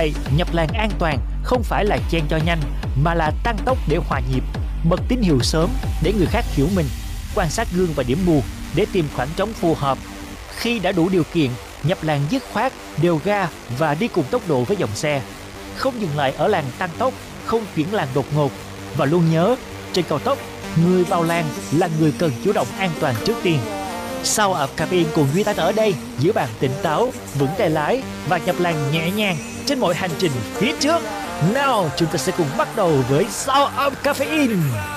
vậy, nhập làn an toàn không phải là chen cho nhanh, mà là tăng tốc để hòa nhịp, bật tín hiệu sớm để người khác hiểu mình, quan sát gương và điểm mù để tìm khoảng trống phù hợp. Khi đã đủ điều kiện, nhập làn dứt khoát, đều ga và đi cùng tốc độ với dòng xe. Không dừng lại ở làn tăng tốc, không chuyển làn đột ngột. Và luôn nhớ, trên cao tốc, người vào làn là người cần chủ động an toàn trước tiên. Sau ập cabin cùng Duy Thanh ở đây, giữ bàn tỉnh táo, vững tay lái và nhập làn nhẹ nhàng trên mọi hành trình phía trước. Nào, chúng ta sẽ cùng bắt đầu với Sound of Caffeine.